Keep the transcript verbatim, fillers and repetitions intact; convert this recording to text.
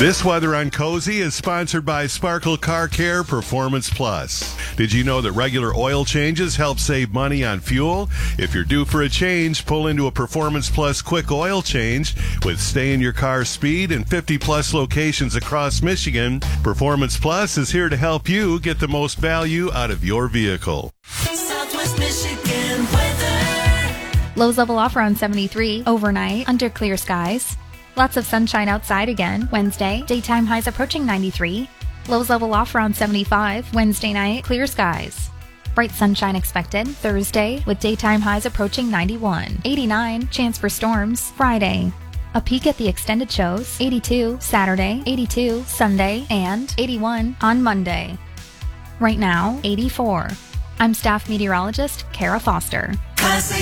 This weather on Cozy is sponsored by Sparkle Car Care Performance Plus. Did you know that regular oil changes help save money on fuel? If you're due for a change, pull into a Performance Plus quick oil change. With stay in your car speed and fifty plus locations across Michigan, Performance Plus is here to help you get the most value out of your vehicle. Southwest Michigan weather. Lows level off around seventy-three overnight under clear skies. Lots of sunshine outside again Wednesday. Daytime highs approaching ninety-three. Lows level off around seventy-five. Wednesday night, clear skies. Bright sunshine expected Thursday with daytime highs approaching ninety-one. eighty-nine, chance for storms Friday. A peek at the extended shows, eighty-two Saturday, eighty-two Sunday, and eighty-one on Monday. Right now, eighty-four. I'm staff meteorologist Kara Foster.